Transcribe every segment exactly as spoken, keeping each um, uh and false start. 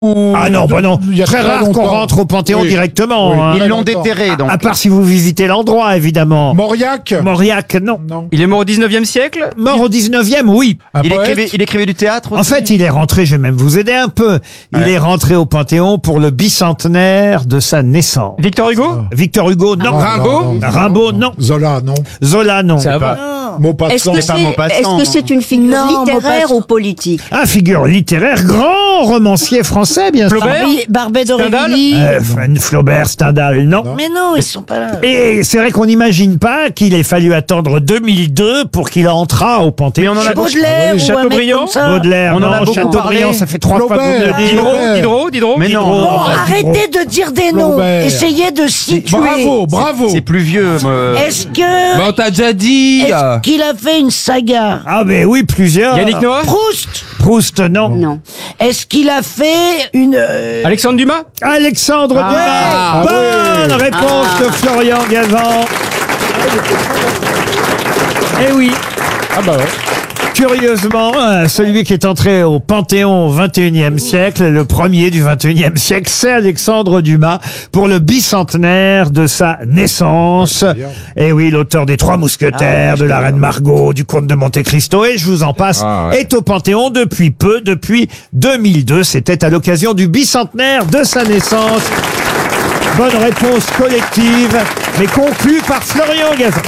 ou... Ah non, bah non. Il y a Très très rare qu'on longtemps. rentre au Panthéon Oui. directement. Oui. hein. Ils l'ont longtemps. déterré, donc. À part si vous visitez l'endroit, évidemment. Mauriac Mauriac, non. Non. Il est mort au dix-neuvième siècle. Mort au dix-neuvième, oui. Un Il poète écrivait, il écrivait du théâtre aussi. En fait, il est rentré, je vais même vous aider un peu, il Ouais. est rentré au Panthéon pour le bicentenaire de sa naissance. Victor Hugo. Victor Hugo, non. Non, Rimbaud non, non. Rimbaud, non. Zola, non. Zola, non. Ça va. Est-ce Maupassant. que C'est pas c'est Maupassant. est-ce que c'est une figure Non, littéraire Maupassant. ou politique? Un figure littéraire, grand romancier français, bien sûr. Flaubert. Barbet, Barbet Stendhal. d'Aurevilly. Euh, Fr- Flaubert, Stendhal, non. Mais non, ils sont pas là. Et c'est vrai qu'on n'imagine pas qu'il ait fallu attendre deux mille deux pour qu'il entrât au Panthéon. Mais on en a Baudelaire ou un mec Chateaubriand. comme ça. Baudelaire, On en a non, beaucoup Chateaubriand, parlé. ça fait trois fois que vous Flaubert. le dites. Diderot, Flaubert. Diderot, Diderot. Mais non. Diderot. Bon, arrêtez de dire des noms. Flaubert. Essayez de situer. Bravo, bravo. C'est plus vieux. me- Est-ce que Mais on t'a déjà dit. est-ce qu'il a fait une saga? Ah ben oui, plusieurs. Yannick Noah. Proust. Proust, non. Non. Est-ce qu'il a fait une euh, Alexandre Dumas. Alexandre Dumas. Ah, Bonne oui. réponse de Florian Gazan. Eh oui. Ah bah ouais. Curieusement, euh, celui qui est entré au Panthéon au vingt et unième siècle, le premier du vingt et unième siècle, c'est Alexandre Dumas pour le bicentenaire de sa naissance. Et oui, l'auteur des Trois Mousquetaires, de la Reine Margot, du Comte de Monte Cristo, et je vous en passe, Ah ouais. est au Panthéon depuis peu, depuis deux mille deux. C'était à l'occasion du bicentenaire de sa naissance. Bonne réponse collective, mais conclue par Florian Gazan.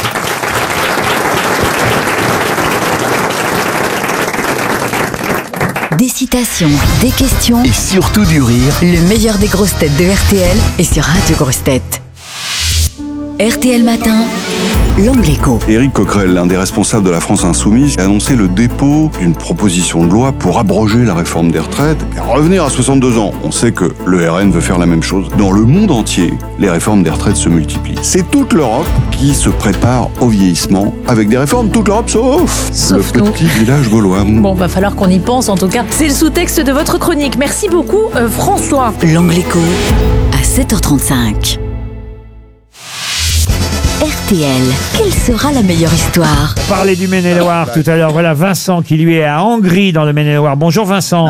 Des citations, des questions, Et surtout du rire. le meilleur des grosses têtes de R T L est sur Radio Grosses Têtes. R T L Matin, l'angle écho. Éric Coquerel, l'un des responsables de la France Insoumise, a annoncé le dépôt d'une proposition de loi pour abroger la réforme des retraites et revenir à soixante-deux ans. On sait que le R N veut faire la même chose. Dans le monde entier, les réformes des retraites se multiplient. C'est toute l'Europe qui se prépare au vieillissement avec des réformes, toute l'Europe sauf, Sauf le nous. petit village gaulois. Bon, va falloir qu'on y pense en tout cas. C'est le sous-texte de votre chronique. Merci beaucoup, euh, François. L'angle écho à sept heures trente-cinq. R T L, quelle sera la meilleure histoire? Parler du Maine-et-Loire tout à l'heure. Voilà Vincent qui lui est à Hongrie dans le Maine-et-Loire. Bonjour Vincent.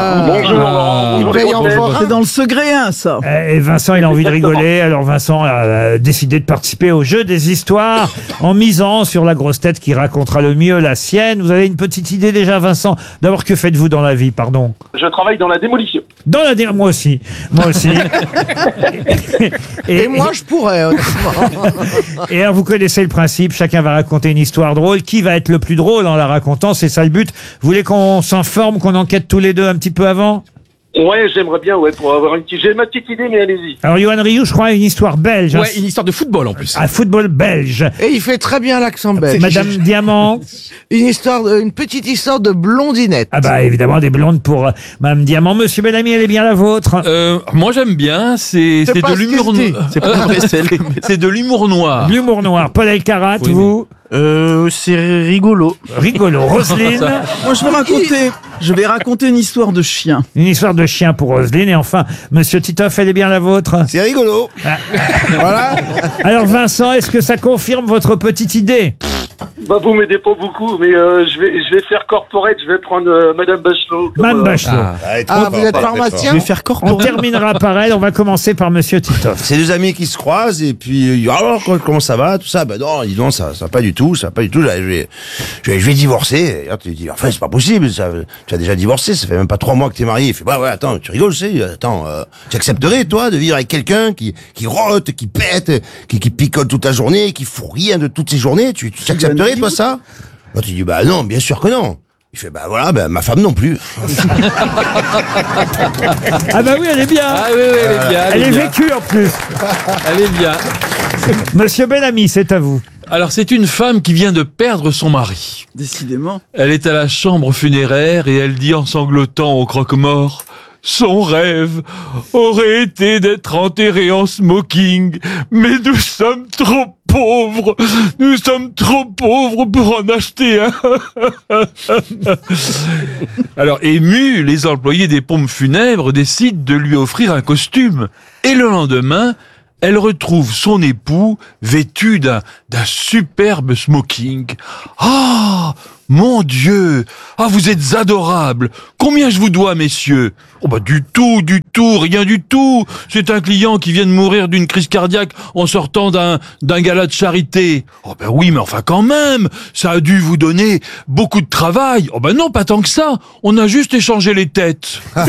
C'est dans le secret, ça. Euh, Et Vincent, il a envie de rigoler. Alors Vincent a euh, décidé de participer au jeu des histoires en misant sur la grosse tête qui racontera le mieux la sienne. Vous avez une petite idée déjà, Vincent? D'abord, que faites-vous dans la vie, pardon? Je travaille dans la démolition. Dans la dé- moi aussi, moi aussi. et, Et moi, je pourrais. honnêtement. Et alors, vous connaissez le principe, chacun va raconter une histoire drôle. Qui va être le plus drôle en la racontant? C'est ça le but. Vous voulez qu'on s'informe, qu'on enquête tous les deux un petit peu avant? Ouais, j'aimerais bien, ouais, pour avoir une petite... J'ai ma petite idée, mais allez-y. Alors, Yoann Rioux, je crois, a une histoire belge. hein. Ouais, une histoire de football en plus. Un football belge. Et il fait très bien l'accent belge. Madame Diamant. Une histoire, de- une petite histoire de blondinette. Ah bah évidemment des blondes pour euh, Madame Diamant. Monsieur Bellamy, elle est bien la vôtre. Euh, moi j'aime bien, c'est C'est c'est pas de ce l'humour qu'il dit. noir. C'est pas vrai, c'est c'est de l'humour noir. L'humour noir. Paul Elkarat, Oui, vous Euh, c'est rigolo. rigolo. Roselyne, Moi, je vais raconter, je vais raconter une histoire de chien. une histoire de chien pour Roselyne. Et enfin, Monsieur Titoff, elle est bien la vôtre. C'est rigolo. Voilà. Alors Vincent, est-ce que ça confirme votre petite idée? Bah, vous m'aidez pas beaucoup, mais euh, je vais je vais faire corporate, je vais prendre euh, Madame Bachelot. comme, Madame euh, Bachelot. Ah, vous êtes pharmacien? faire On terminera par elle. On va commencer par Monsieur Titoff. C'est deux amis qui se croisent et puis euh, alors quoi- comment ça va tout ça? Ben non, dis donc ça ça va pas du tout, ça va pas du tout. Je vais je vais, je vais divorcer. Et là, tu dis enfin c'est pas possible, ça, tu as déjà divorcé, ça fait même pas trois mois que t'es marié. Il fait bah ouais attends tu rigoles c'est attends euh, tu accepterais toi de vivre avec quelqu'un qui qui rote, qui pète, qui qui picole toute la journée, qui fout rien de toutes ses journées. Tu tu accepterais toi ça? Là tu dis bah non bien sûr que non. Il fait bah voilà bah ma femme non plus. Ah bah oui, elle est bien. Ah oui, oui, elle est bien. Elle est bien. vécue en plus. Elle est bien. Monsieur Bellamy, c'est à vous. Alors c'est une femme qui vient de perdre son mari. Décidément. Elle est à la chambre funéraire et elle dit en sanglotant au croque-mort: son rêve aurait été d'être enterré en smoking, mais nous sommes trop pauvres, nous sommes trop pauvres pour en acheter un. Alors émus, les employés des pompes funèbres décident de lui offrir un costume. Et le lendemain, elle retrouve son époux vêtu d'un d'un superbe smoking. Ah, Mon Dieu! Ah, vous êtes adorables! Combien je vous dois, messieurs? Oh bah du tout, du tout, rien du tout! C'est un client qui vient de mourir d'une crise cardiaque en sortant d'un d'un gala de charité. Oh bah oui, mais enfin quand même! Ça a dû vous donner beaucoup de travail. Oh bah non, pas tant que ça! On a juste échangé les têtes. Ah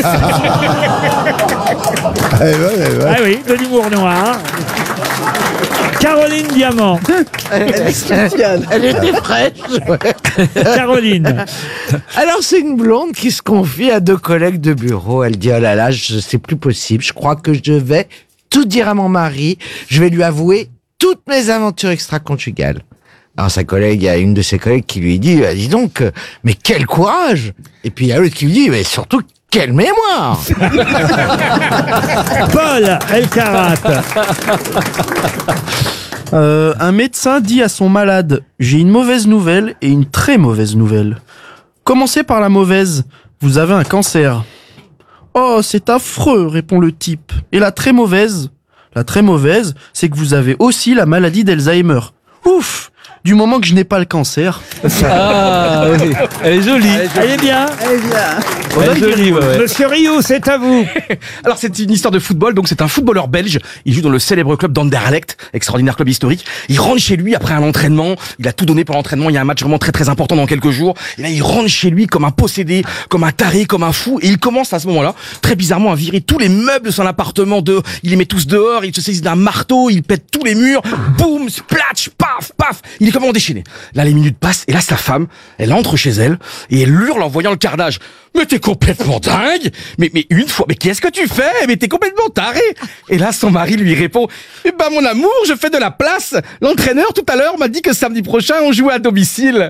oui, de l'humour noir. Caroline Diamant. Elle, elle était fraîche. Caroline. Alors, c'est une blonde qui se confie à deux collègues de bureau. Elle dit, oh là là, je c'est plus possible. Je crois que je vais tout dire à mon mari. Je vais lui avouer toutes mes aventures extra-conjugales. Alors, sa collègue, il y a une de ses collègues qui lui dit, ah, dis donc, euh, mais quel courage! Et puis, il y a l'autre qui lui dit, mais surtout, quelle mémoire! Paul Elkarat. Euh, un médecin dit à son malade « J'ai une mauvaise nouvelle et une très mauvaise nouvelle. Commencez par la mauvaise, vous avez un cancer. »« Oh, c'est affreux, répond le type. Et la très mauvaise ? La très mauvaise, c'est que vous avez aussi la maladie d'Alzheimer. Ouf, du moment que je n'ai pas le cancer. » Ah oui, elle est jolie. Elle est bien. Elle est bien. Elle est jolie, ouais, ouais. Monsieur Rioux, c'est à vous. Alors c'est une histoire de football, donc c'est un footballeur belge, il joue dans le célèbre club d'Anderlecht, extraordinaire club historique. Il rentre chez lui après un entraînement, il a tout donné pour l'entraînement, il y a un match vraiment très très important dans quelques jours, et là il rentre chez lui comme un possédé, comme un taré, comme un fou, et il commence à ce moment-là, très bizarrement, à virer tous les meubles de son appartement, de, il les met tous dehors, il se saisit d'un marteau, il pète tous les murs, boum, splatch, paf, paf, il est complètement déchaîné. Là les minutes passent, et là sa femme, elle entre chez elle, et elle hurle en voyant le carnage. Mais t'es complètement dingue! Mais, mais une fois, mais qu'est-ce que tu fais? Mais t'es complètement taré! Et là, son mari lui répond, eh ben, mon amour, je fais de la place. L'entraîneur, tout à l'heure, m'a dit que samedi prochain, on jouait à domicile.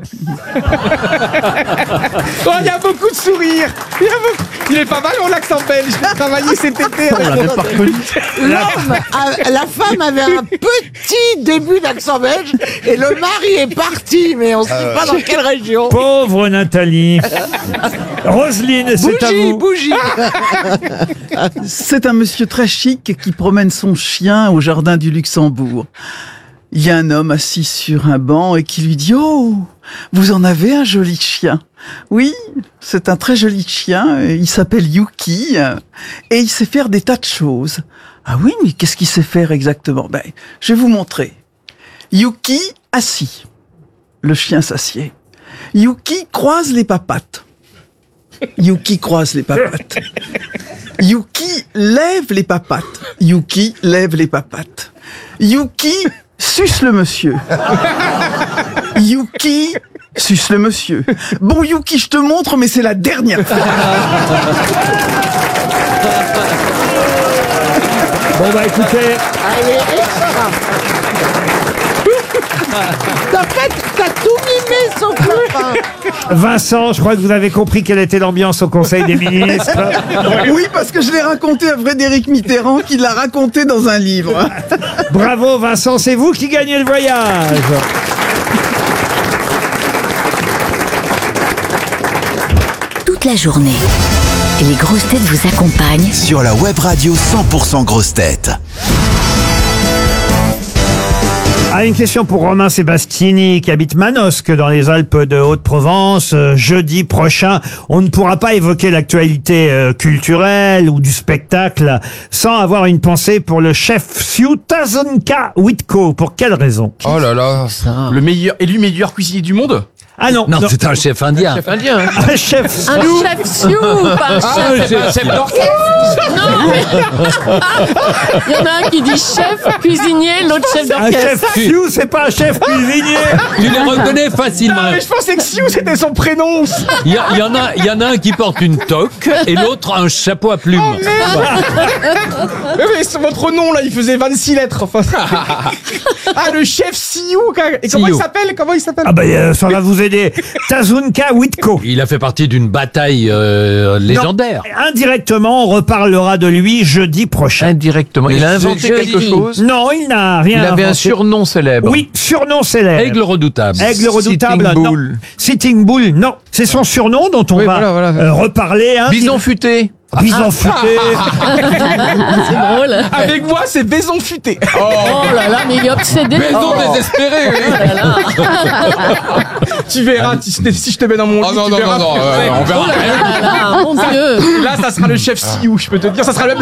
Oh, il y a beaucoup de sourires. Il, y a beaucoup... il est pas mal, mon accent belge. J'ai travaillé cet été. On l'avait pas reconnu. L'homme, a- la femme avait un petit début d'accent belge et le mari est parti, mais on ne sait pas dans quelle région. Pauvre Nathalie. Roselyne, c'est à Bougie, vous. bougie. C'est un monsieur très chic qui promène son chien au jardin du Luxembourg. Il y a un homme assis sur un banc et qui lui dit « Oh, vous en avez un joli chien ?» « Oui, c'est un très joli chien, il s'appelle Yuki et il sait faire des tas de choses. »« Ah oui, mais qu'est-ce qu'il sait faire exactement ?»« Ben, je vais vous montrer. » Yuki assis. Le chien s'assied. Yuki croise les papates. Yuki croise les papates. Yuki lève les papates. Yuki lève les papates. Yuki suce le monsieur. Yuki suce le monsieur. Bon Yuki, je te montre, mais c'est la dernière fois. Bon bah écoutez, Allez, extra. T'as fait, t'as tout mimé sauf la fin. Vincent, je crois que vous avez compris quelle était l'ambiance au Conseil des ministres. Oui, parce que je l'ai raconté à Frédéric Mitterrand, qui l'a raconté dans un livre. Bravo Vincent, c'est vous qui gagnez le voyage. Toute la journée, les grosses têtes vous accompagnent Sur la web radio cent pour cent grosses têtes. Ah, une question pour Romain Sébastini qui habite Manosque dans les Alpes de Haute-Provence. Euh, jeudi prochain, on ne pourra pas évoquer l'actualité euh, culturelle ou du spectacle sans avoir une pensée pour le chef Siu Tazonka Witko. Pour quelle raison? Oh là là, le meilleur, élu meilleur cuisinier du monde? Ah non, Non, c'est un chef indien. Chef indien. Hein. un chef Un Siu. chef Sioux, pas un Ah, chef. c'est pas un chef d'orchestre. Non, mais... Il y en a un qui dit chef cuisinier, l'autre chef Un chef d'orchestre. Siu, c'est pas un chef cuisinier. Tu les reconnais facilement. Ah, mais je pensais que Sioux c'était son prénom. Il y, a- il y en a, il y en a un qui porte une toque et l'autre un chapeau à plumes. Mais, mais c'est votre nom là, il faisait vingt-six lettres. Enfin. Ah, le chef Sioux. Et comment Sioux. il s'appelle? Comment il s'appelle? Ah bah euh, ça va vous aider. Tazunka Witko. Il a fait partie d'une bataille euh, légendaire. Indirectement, on reparlera de lui jeudi prochain. Indirectement. Il a inventé quelque chose. Non, il n'a rien Il avait un inventé. surnom célèbre. Oui, surnom célèbre. Aigle redoutable. Aigle redoutable, Sitting non. Bull. Sitting Bull, non. C'est son surnom dont on Oui, va voilà, voilà. euh, reparler. Hein, Bison futé. Bison futé. C'est drôle. Avec moi, c'est Baison futé. Oh là là, mais il est obsédé. Maison Oh. désespérée, oui. Oh là là. Tu verras, si, si je te mets dans mon lit, Oh non, tu non, verras. non, non, ouais, on verra. Oh là là là là, mon Dieu. Là, ça sera le chef Siou, je peux te dire. Ça sera le